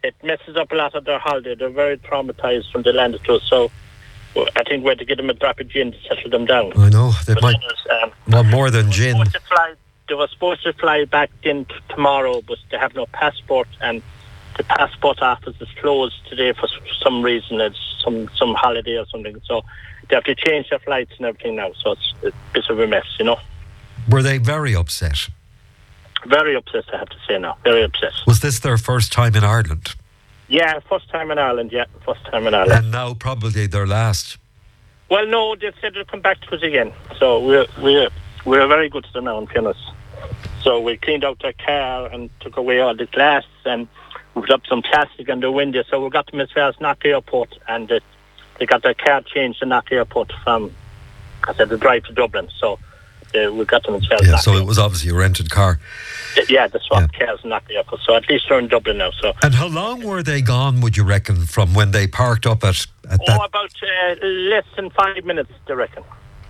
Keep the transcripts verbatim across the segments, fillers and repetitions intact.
it messes up a lot of their holiday. They're very traumatised when they landed to us, so well, I think we had to give them a drop of gin to settle them down. I know, they but might um, want more than gin. Supposed to fly, they were supposed to fly back in t- tomorrow, but they have no passport, and the passport office is closed today for some reason. It's some, some holiday or something, so they have to change their flights and everything now, so it's a bit of a mess, you know. Were they very upset? Very upset, I have to say now. Very upset. Was this their first time in Ireland? Yeah, first time in Ireland, yeah. First time in Ireland. And now probably their last. Well, no, they said they'll come back to us again. So we're, we're, we're very good to them now, in fairness. So we cleaned out their car and took away all the glass and we put up some plastic on the window. So we got them as far as Knock Airport, and uh, they got their car changed to Knock Airport from, I said, the drive to Dublin. So uh, we got them as far as Yeah, Knock so Airport. it was obviously a rented car. Yeah, the swapped yeah. cars and Knock Airport. So at least they're in Dublin now. So. And how long were they gone, would you reckon, from when they parked up at, at oh, that? Oh, about uh, less than five minutes, I reckon.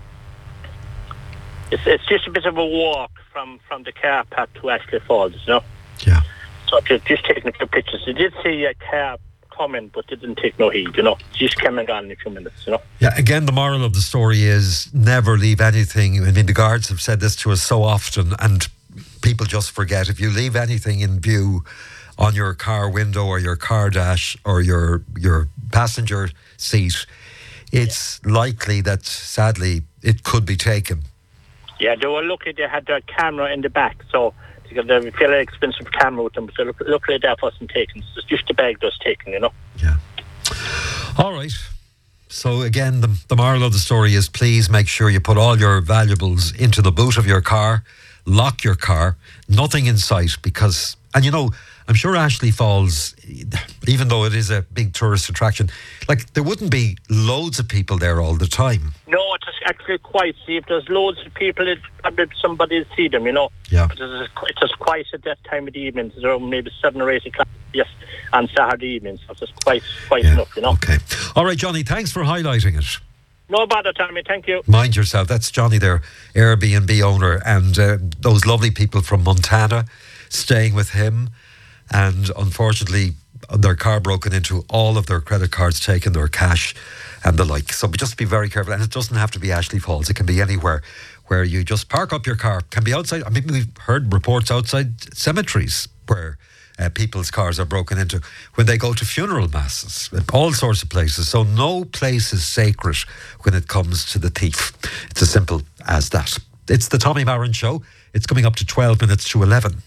It's, it's just a bit of a walk from, from the car park to Ashley Falls, you know? Yeah. So just, just taking a few pictures. They did see a car coming, but they didn't take no heed, you know? Just came and gone in a few minutes, you know? Yeah, again, the moral of the story is never leave anything. I mean, the guards have said this to us so often, and people just forget. If you leave anything in view on your car window or your car dash or your your passenger seat, it's yeah. likely that, sadly, it could be taken. Yeah, they were lucky they had their camera in the back, so they got a fairly expensive camera with them, so luckily that wasn't taken. It's just the bag that was taken, you know. Yeah. All right. So again, the, the moral of the story is please make sure you put all your valuables into the boot of your car, lock your car, nothing in sight, because, and you know, I'm sure Ashley Falls, even though it is a big tourist attraction, like there wouldn't be loads of people there all the time. No, it's actually quite safe. There's loads of people, it, probably somebody will see them, you know. Yeah. But it's, it's just quiet at that time of the evening. It's around maybe seven or eight o'clock, yes, on Saturday evening. So it's just quite, quite yeah. enough, you know. Okay. All right, Johnny, thanks for highlighting it. No bother, Tommy. Thank you. Mind yourself. That's Johnny, their Airbnb owner, and uh, those lovely people from Montana staying with him. And unfortunately, their car broken into, all of their credit cards taken, their cash and the like. So just be very careful. And it doesn't have to be Ashley Falls. It can be anywhere where you just park up your car. It can be outside. I mean, we've heard reports outside cemeteries where uh, people's cars are broken into when they go to funeral masses, all sorts of places. So no place is sacred when it comes to the thief. It's as simple as that. It's the Tommy Maron Show. It's coming up to twelve minutes to eleven.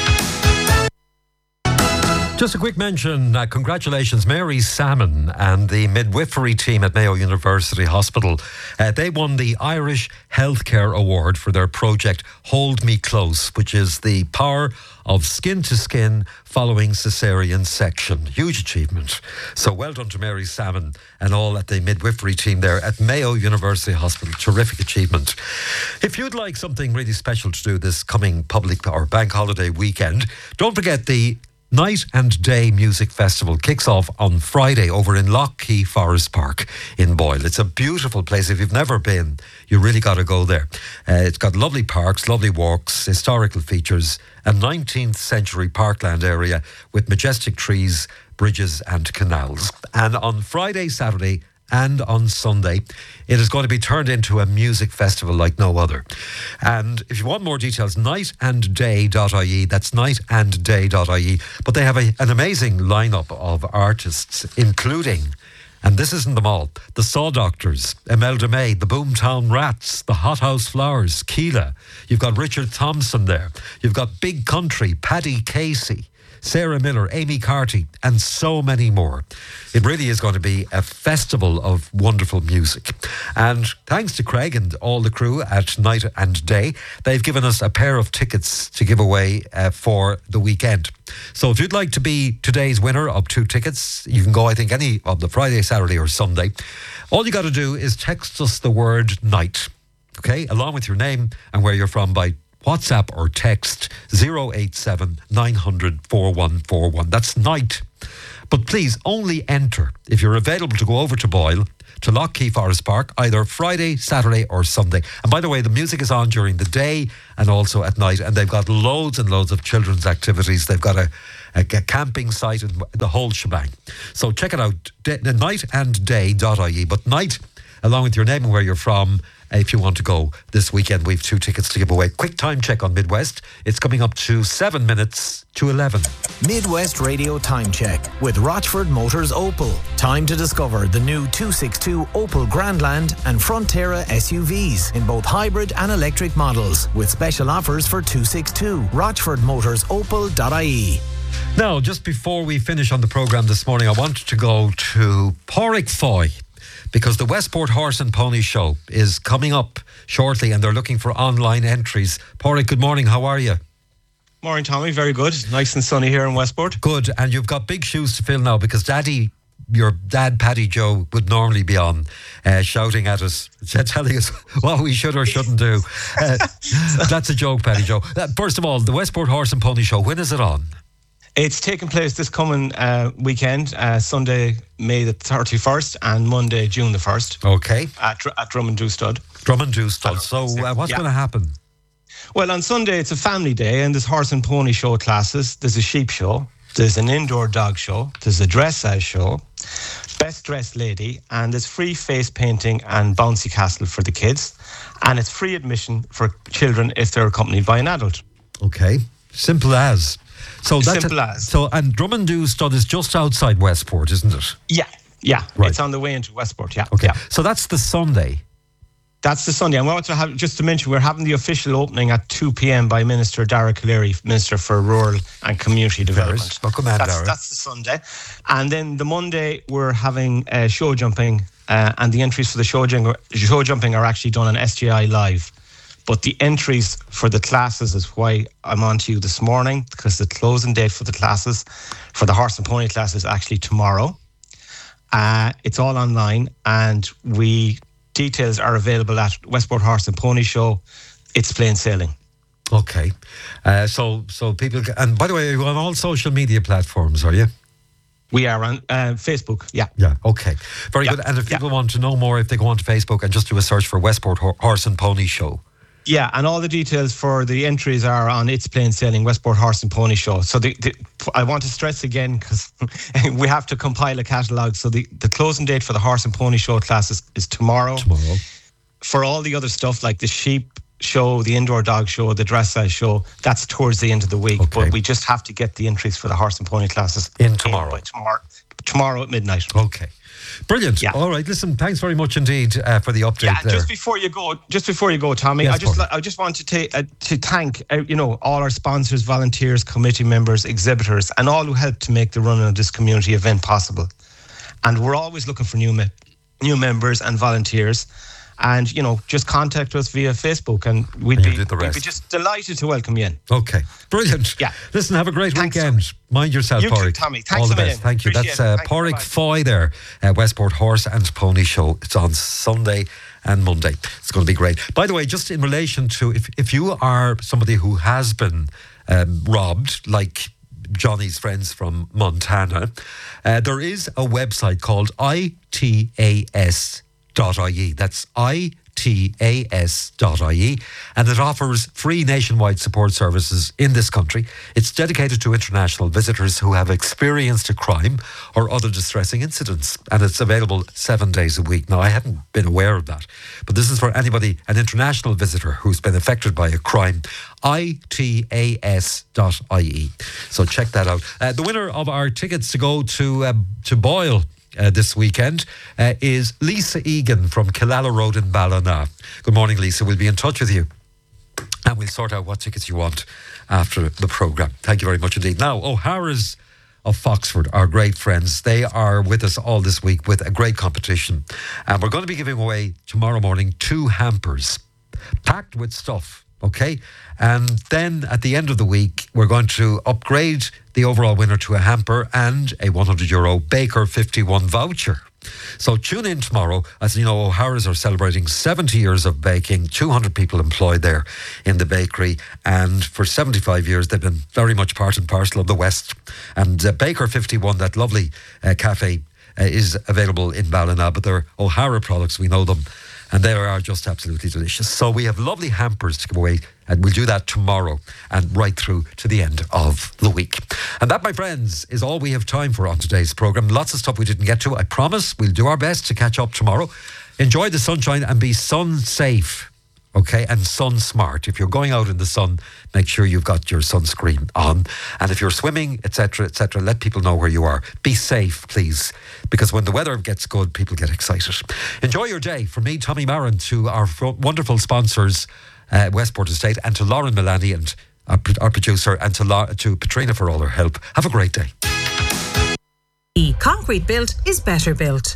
Just a quick mention, uh, congratulations, Mary Salmon and the midwifery team at Mayo University Hospital. Uh, they won the Irish Healthcare Award for their project Hold Me Close, which is the power of skin to skin following caesarean section. Huge achievement. So well done to Mary Salmon and all at the midwifery team there at Mayo University Hospital. Terrific achievement. If you'd like something really special to do this coming public or bank holiday weekend, don't forget the Night and Day Music Festival kicks off on Friday over in Lough Key Forest Park in Boyle. It's a beautiful place. If you've never been, you really got to go there. Uh, it's got lovely parks, lovely walks, historical features, a nineteenth century parkland area with majestic trees, bridges and canals. And on Friday, Saturday and on Sunday, it is going to be turned into a music festival like no other. And if you want more details, night and day dot I E, that's night and day dot I E. But they have a, an amazing lineup of artists, including, and this isn't them all, the Saw Doctors, Imelda May, the Boomtown Rats, the Hothouse Flowers, Keela. You've got Richard Thompson there. You've got Big Country, Paddy Casey, Sarah Miller, Amy Carty, and so many more. It really is going to be a festival of wonderful music. And thanks to Craig and all the crew at Night and Day, they've given us a pair of tickets to give away uh, for the weekend. So if you'd like to be today's winner of two tickets, you can go, I think, any of the Friday, Saturday or Sunday. All you got to do is text us the word night, okay, along with your name and where you're from by WhatsApp or text zero eight seven nine hundred four one four one. That's night. But please only enter if you're available to go over to Boyle, to Lough Key Forest Park, either Friday, Saturday or Sunday. And by the way, the music is on during the day and also at night. And they've got loads and loads of children's activities. They've got a, a, a camping site, and the whole shebang. So check it out, de- night and day dot I E. But night, along with your name and where you're from, if you want to go this weekend. We've two tickets to give away. Quick time check on Midwest. It's coming up to seven minutes to eleven. Midwest Radio Time Check with Rochford Motors Opel. Time to discover the new two sixty-two Opel Grandland and Frontera S U Vs in both hybrid and electric models with special offers for two sixty-two. Rochford Motors Opel dot I E. Now, just before we finish on the programme this morning, I wanted to go to Pádraig Foy, because the Westport Horse and Pony Show is coming up shortly and they're looking for online entries. Pádraig, good morning. How are you? Morning, Tommy. Very good. Nice and sunny here in Westport. Good. And you've got big shoes to fill now, because Daddy, your dad, Paddy Joe, would normally be on uh, shouting at us, telling us what we should or shouldn't do. Uh, that's a joke, Paddy Joe. Uh, first of all, the Westport Horse and Pony Show, when is it on? It's taking place this coming uh, weekend, uh, Sunday, May the thirty-first and Monday, June the first. Okay. At, at Drummond Stud. Drummond Stud. So uh, what's yeah. going to happen? Well, on Sunday, it's a family day and there's horse and pony show classes. There's a sheep show. There's an indoor dog show. There's a dressage show. Best dressed lady. And there's free face painting and bouncy castle for the kids. And it's free admission for children if they're accompanied by an adult. Okay. Simple as. So that's Simple a, as. So, and Drummond Stud is just outside Westport, isn't it? Yeah, yeah. Right. It's on the way into Westport, yeah. Okay. Yeah. So that's the Sunday. That's the Sunday. And we want to have, just to mention, we're having the official opening at two p.m. by Minister Dara Calleary, Minister for Rural and Community Development. Welcome, man, that's, Dara. That's the Sunday. And then the Monday, we're having uh, show jumping, uh, and the entries for the show, jung- show jumping are actually done on S G I Live. But the entries for the classes is why I'm on to you this morning, because the closing date for the classes, for the horse and pony class, is actually tomorrow. Uh, it's all online, and we details are available at Westport Horse and Pony Show. It's plain sailing. Okay. Uh, so so people... And by the way, are you on all social media platforms, are you? We are on uh, Facebook, yeah. Yeah, okay. Very yeah. good. And if people yeah. want to know more, if they go onto Facebook and just do a search for Westport Horse and Pony Show. Yeah, and all the details for the entries are on It's Plain Sailing, Westport Horse and Pony Show. So the, the, I want to stress again, because we have to compile a catalogue. So the, the closing date for the Horse and Pony Show classes is tomorrow. Tomorrow. For all the other stuff like the sheep show, the indoor dog show, the dressage show, that's towards the end of the week. Okay. But we just have to get the entries for the horse and pony classes in tomorrow. In by tomorrow, tomorrow at midnight. Okay. Brilliant. Yeah. All right. Listen, thanks very much indeed uh, for the update. Yeah, there. just before you go, just before you go, Tommy, yes, I just Paul. I just want to take uh, to thank uh, you know all our sponsors, volunteers, committee members, exhibitors, and all who helped to make the running of this community event possible. And we're always looking for new me- new members and volunteers. And, you know, just contact us via Facebook and we'd, and be, do the rest. we'd be just delighted to welcome you in. Okay, brilliant. Yeah. Listen, have a great Thanks, weekend. Tommy. Mind yourself, You too, Pádraig. Tommy. Thanks All the a million. best. Thank you. Appreciate That's uh, it. Pádraig Thanks, Foy there, uh, Westport Horse and Pony Show. It's on Sunday and Monday. It's going to be great. By the way, just in relation to if, if you are somebody who has been um, robbed, like Johnny's friends from Montana, uh, there is a website called I T A S dot I E. That's I T A S dot I E, and it offers free nationwide support services in this country. It's dedicated to international visitors who have experienced a crime or other distressing incidents, and it's available seven days a week. Now, I hadn't been aware of that, but this is for anybody, an international visitor who's been affected by a crime. I T A S dot I E. So check that out. Uh, the winner of our tickets to go to uh, to Boyle Uh, this weekend uh, is Lisa Egan from Killala Road in Ballina. Good morning, Lisa. We'll be in touch with you and we'll sort out what tickets you want after the programme. Thank you very much indeed. Now, O'Hara's of Foxford, our great friends, they are with us all this week with a great competition. And we're going to be giving away tomorrow morning two hampers packed with stuff. Okay, and then at the end of the week, we're going to upgrade the overall winner to a hamper and a one hundred euro Baker fifty-one voucher. So tune in tomorrow. As you know, O'Hara's are celebrating seventy years of baking, two hundred people employed there in the bakery, and for seventy-five years they've been very much part and parcel of the West. And uh, Baker fifty-one, that lovely uh, cafe, uh, is available in Ballina, but they're O'Hara products, we know them and they are just absolutely delicious. So we have lovely hampers to give away, and we'll do that tomorrow and right through to the end of the week. And that, my friends, is all we have time for on today's programme. Lots of stuff we didn't get to. I promise we'll do our best to catch up tomorrow. Enjoy the sunshine and be sun safe. Okay, and sun smart. If you're going out in the sun, make sure you've got your sunscreen on. And if you're swimming, et cetera, et cetera, let people know where you are. Be safe, please, because when the weather gets good, people get excited. Enjoy your day. From me, Tommy Marin, to our wonderful sponsors, uh, Westport Estate, and to Lauren Milani and our, our producer, and to, La- to Patrina for all her help. Have a great day. Concrete built is better built.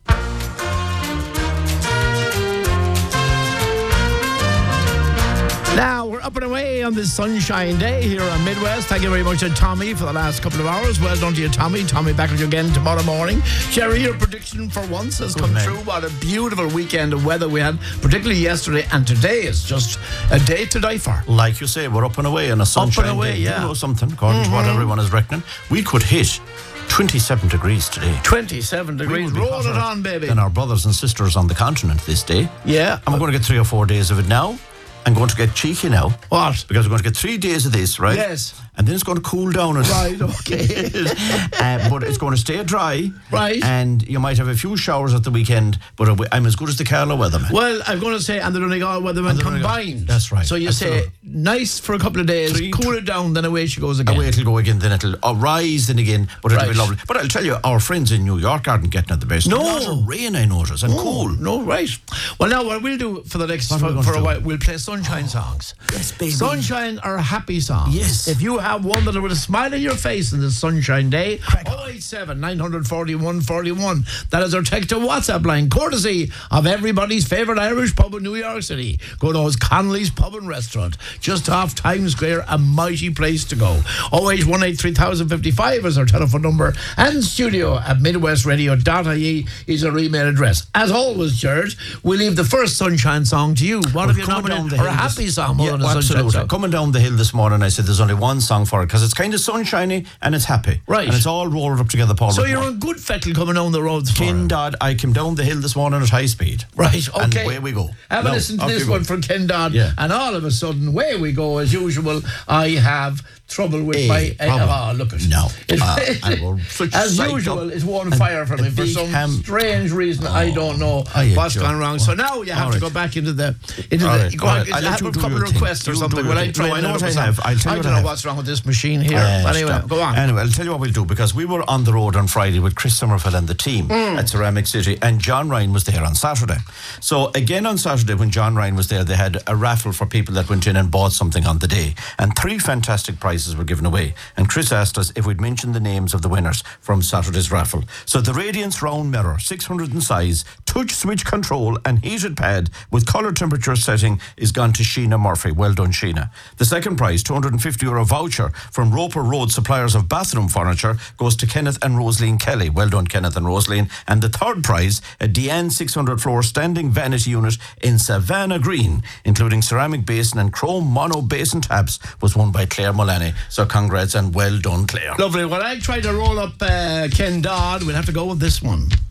Now we're up and away on this sunshine day here on Midwest. Thank you very much to Tommy for the last couple of hours. Well done to you, Tommy. Tommy back with you again tomorrow morning. Jerry, your prediction for once has Good come man. true. What a beautiful weekend of weather we had, particularly yesterday, and today is just a day to die for. Like you say, we're up and away on a sunshine Up and away, day. yeah. You know something, according mm-hmm. to what everyone is reckoning. We could hit twenty-seven degrees today. twenty-seven degrees. Roll it on, baby. And our brothers and sisters on the continent this day. Yeah. And we're going to get three or four days of it now. I'm going to get cheeky now. What? Because we're going to get three days of this, right? Yes. And then it's going to cool down. And right, okay. uh, but it's going to stay dry. Right. And you might have a few showers at the weekend, but I'm as good as the Carlow weatherman. Well, I'm going to say, and the Donegal weatherman combined. That's right. So you say, nice for a couple of days, Three, cool it down, then away she goes again. Away it'll go again, then it'll uh, rise then again, but it'll right. be lovely. But I'll tell you, our friends in New York aren't getting it the best. No. A lot of rain, I notice, and oh, cool. No, right. Well, now what we'll do for the next, for, for a while, we'll play sunshine oh. songs. Yes, baby. Sunshine are happy songs. Yes. If you have one that will smile on your face in this sunshine day, oh eight seven, nine four one, four one. That is our text to WhatsApp line, courtesy of everybody's favourite Irish pub in New York City. Go to Connolly's Pub and Restaurant, just off Times Square, a mighty place to go. oh eight one eight, three thousand fifty-five is our telephone number, and studio at midwest radio dot I E is our email address. As always, George, we leave the first sunshine song to you. What well, have you nominated? Or a happy this, song? Yeah, well, absolutely. Coming down the hill this morning, I said there's only one song for it because it's kind of sunshiny and it's happy. Right. And it's all rolled up together, Paul. So you're on good fettle coming down the roads for Ken Dodd, I came down the hill this morning at high speed. Right, okay. And away we go. Have a listen to this one from Ken Dodd. Yeah. And all of a sudden, away we go. As usual, I have trouble with hey, my... Uh, oh, look at it. No. It, uh, it as usual, it's won fire for me for some ham. strange reason. Oh, I don't know I what's gone wrong. So now you have all to right. go back into the... into all the right, go all on, right. have a couple of requests or something. Will I try no, and I know what I have? have. I'll tell I you don't know what's wrong with this machine here. Uh, anyway, stop. go on. Anyway, I'll tell you what we'll do, because we were on the road on Friday with Chris Somerville and the team mm. at Ceramic City, and John Ryan was there on Saturday. So again on Saturday when John Ryan was there, they had a raffle for people that went in and bought something on the day, and three fantastic prizes were given away. And Chris asked us if we'd mention the names of the winners from Saturday's raffle. So the Radiance Round Mirror, six hundred in size, touch switch control and heated pad with colour temperature setting is gone to Sheena Murphy. Well done, Sheena. The second prize, two hundred fifty euro voucher from Roper Road, suppliers of bathroom furniture, goes to Kenneth and Rosaline Kelly. Well done, Kenneth and Rosaline. And the third prize, a Deanne six hundred floor standing vanity unit in Savannah Green, including ceramic basin and chrome mono basin taps, was won by Claire Mullaney. So congrats and well done, Claire. Lovely. When I try to roll up uh, Ken Dodd, we'll have to go with this one.